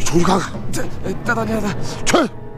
出去看看。 这大当家的， 去。